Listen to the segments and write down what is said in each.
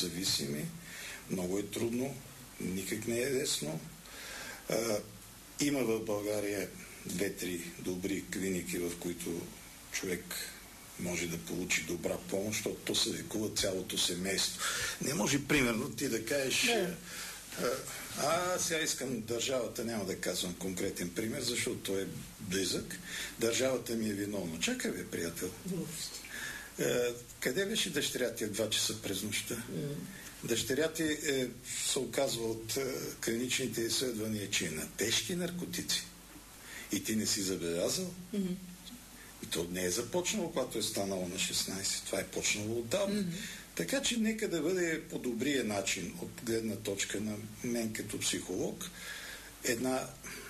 зависими. Много е трудно, никак не е лесно. Има в България 2-3 добри клиники, в които човек може да получи добра помощ, защото то се лекува цялото семейство. Не може, примерно, ти да кажеш... Сега искам държавата, няма да казвам конкретен пример, защото той е близък. Държавата ми е виновна. Чакай, бе, приятел. Къде беше дъщеря ти 2 часа през нощта? Дъщеря ти се оказва от клиничните изследвания, че е на тежки наркотици. И ти не си забелязал? И то не е започнало, когато е станало на 16. Това е почнало отдавна. Така че нека да бъде по добрия начин, от гледна точка на мен като психолог, една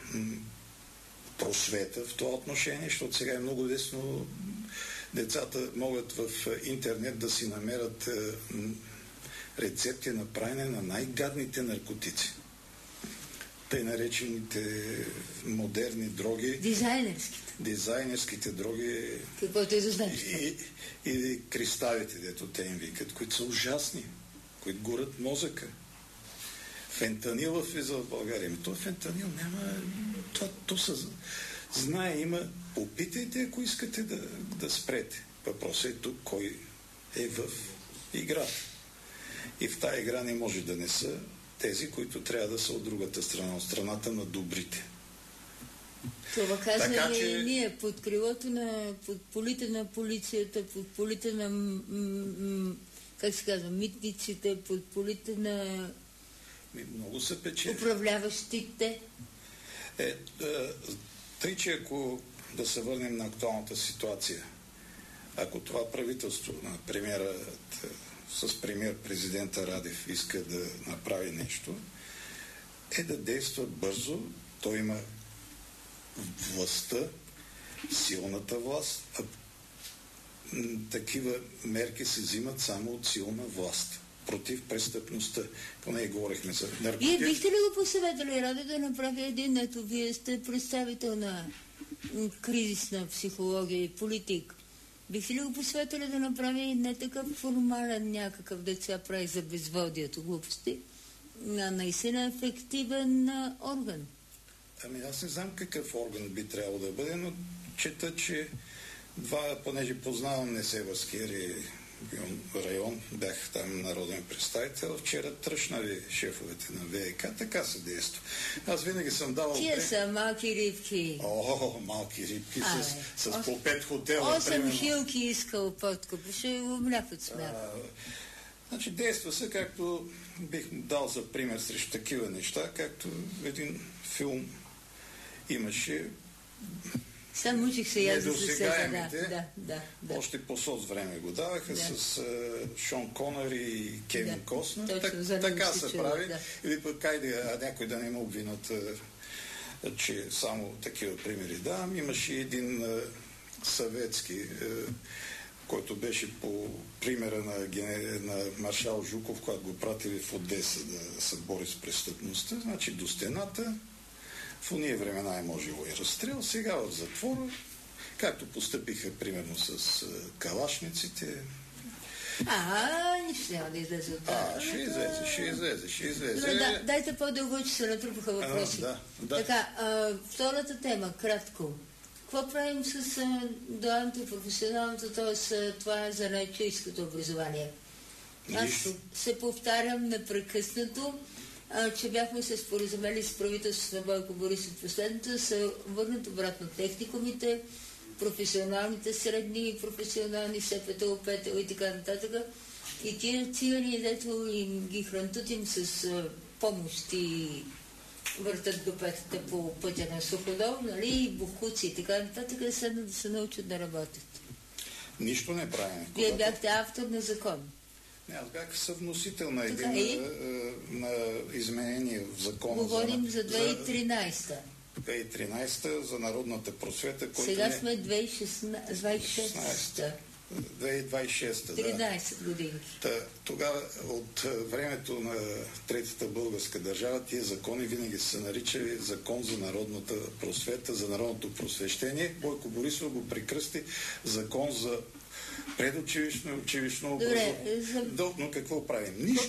просвета в това отношение, защото сега е много лесно. Децата могат в интернет да си намерят рецепти на правене на най-гадните наркотици. Тъй наречените модерни дроги. Дизайнерските дроги. Каквото е да значи. И кристалите, дето те им викат, които са ужасни, които горят мозъка. Фентанил влиза в България. То фентанил няма... То се знае, има... Опитайте, ако искате да спрете. Въпросът е тук, кой е в играта. И в тая игра не може да не са тези, които трябва да са от другата страна, от страната на добрите. Това казваме и ние, под крилото на, под полите на полицията, под полите на как се казва, митниците, под полите на много се печели. Управляващите. Тъй, че ако да се върнем на актуалната ситуация, ако това правителство на премиера с премиер президента Радев иска да направи нещо, е да действа бързо. Той има властта, силната власт, а такива мерки се взимат само от силна власт против престъпността. Поне говорихме за наркотици. Вие бихте ли го посъветвали, Радо, да направи един, ето вие сте представител на кризисна психология и политик. Бихте ли го посъветвали да направи не такъв формален някакъв деца прави за безводието глупости, а наистина ефективен орган? Аз не знам какъв орган би трябвало да бъде, но чета, че понеже познавам Несебърския район, бях там народен представител, вчера тръщнали шефовете на ВК, така се действа. Аз винаги съм давал... Тия са малки рибки. Малки рибки с по 5 хотела. 8 хилки искал подкуп, ще го млякат смях. Значи действа се, както бих дал за пример срещу такива неща, както един филм имаше. Сам учих се я за недосегаемите, още по соц време го даваха с Шон Конър и Кевин Костнер. Така се прави. Или пък някой да не му обвинат, че само такива примери давам. Имаше един съветски, който беше по примера на маршал Жуков, когато го пратили в Одеса да се бори с престъпността. Значи до стената. В уния времена е можело и разстрел. Сега в затвора, както постъпиха примерно с калашниците. Нищо няма да излезе от това. Ще излезе. Дайте по-дълго, че се натрупаха въпроси. Така, втората тема, кратко. Какво правим с дуалното професионалното, т.е. това е за занаятчийското образование? Аз се повтарям непрекъснато, че бяхме се споразумели с правителството на Бойко Борисов последното да се върнат обратно техникумите, професионалните средни, професионални СПТО, ПТО и така нататък. И тия цигани, дето им ги хрантутим с помощ и въртат до петата по пътя на Суходол, нали, бухуци и така нататък, да се научат да работят. Нищо не правим. Вие бяхте автор на закон. Аз бях съвносител на на изменение в закона. Говорим за 2013. 2013 за народната просвета. Сега сме 2026. 2026, 13 години. Тогава от времето на Третата българска държава тия закони винаги са наричали закон за народната просвета, за народното просвещение. Бойко Борисов го прекръсти закон за предучилищно и училищно образование. Но какво правим? Нищо.